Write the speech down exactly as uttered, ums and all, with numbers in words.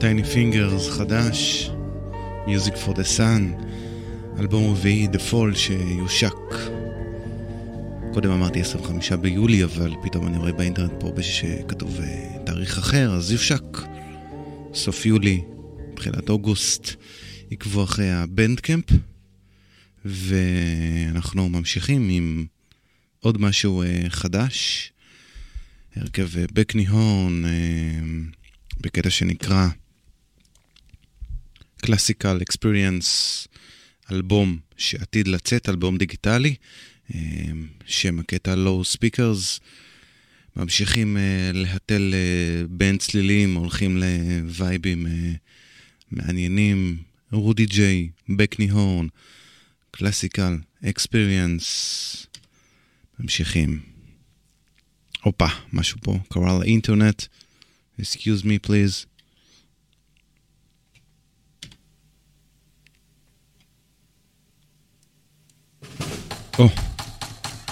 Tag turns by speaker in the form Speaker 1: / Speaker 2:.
Speaker 1: טייני פינגרס חדש, Music for the Sun, אלבום רביעי The Fall שיושק. קודם אמרתי עשרים וחמישה ביולי, אבל פתאום אני רואה באינטרנט פה שכתוב תאריך אחר, אז יושק סוף יולי, תחילת אוגוסט. עקבו אחרי הבנדקמפ, ואנחנו ממשיכים עם עוד משהו חדש, הרכב בקני הורן, בקטע שנקרא Classical Experience, אלבום שעתיד לצאת, אלבום דיגיטלי, שם הקטע Low Speakers. ממשיכים להטל בין צלילים, הולכים לווייבים מעניינים, רודי ג'יי, בקני הורן, Classical Experience. ממשיכים. הופה, משהו פה, קרא לאינטרנט. Excuse me please. Oh.